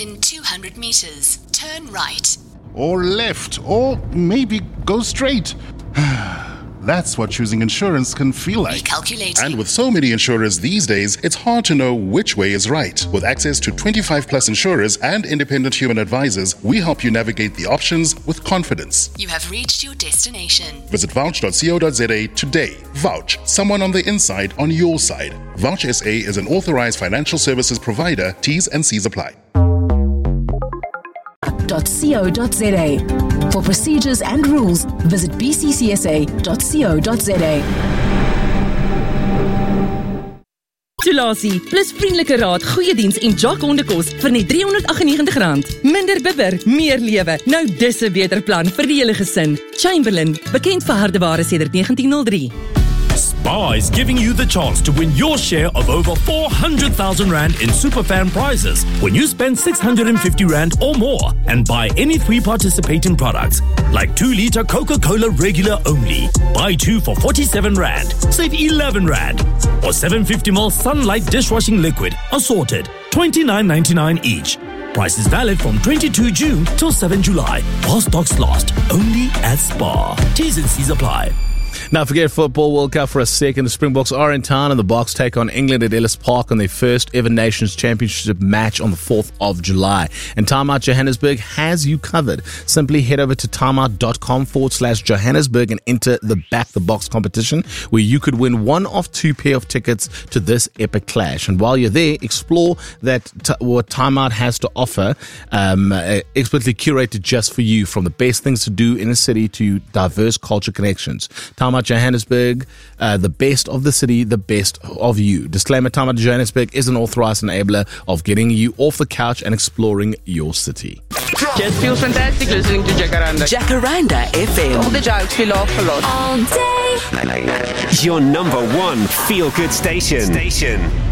In 200 meters, turn right. Or left, or maybe go straight. That's what choosing insurance can feel like. Recalculating. And with so many insurers these days, it's hard to know which way is right. With access to 25 plus insurers and independent human advisors, we help you navigate the options with confidence. You have reached your destination. Visit vouch.co.za today. Vouch, someone on the inside on your side. Vouch SA is an authorized financial services provider. T's and C's apply. .co.za. For procedures and rules, visit bccsa.co.za. Toelasie, plus vriendelike raad, goeie diens en Jock hondekos vir net R398. Minder bibber, meer lewe. Nou dis 'n beter plan vir die hele gesin. Chamberlain, bekend vir hardeware sedert 1903. Spar is giving you the chance to win your share of over 400,000 Rand in Superfan prizes when you spend 650 Rand or more and buy any 3 participating products, like 2-liter Coca-Cola regular only. Buy 2 for 47 Rand, save 11 Rand. Or 750ml Sunlight dishwashing liquid, assorted, $29.99 each. Price is valid from 22 June till 7 July. While stocks last, only at Spar. T's and C's apply. Now forget Football World Cup for a second. The Springboks are in town and the Boks take on England at Ellis Park on their first ever Nations Championship match on the 4th of July. And Time Out Johannesburg has you covered. Simply head over to timeout.com/Johannesburg and enter the Back the Box competition where you could win one of 2 pair of tickets to this epic clash. And while you're there, explore what Time Out has to offer, expertly curated just for you, from the best things to do in a city to diverse culture connections. Time Out Johannesburg, the best of the city, the best of you. Disclaimer, Time Out Johannesburg is an authorized enabler of getting you off the couch and exploring your city. Just feels fantastic listening to Jacaranda. Jacaranda FM. All the jokes we laugh a lot. All day. Your number 1 feel-good station.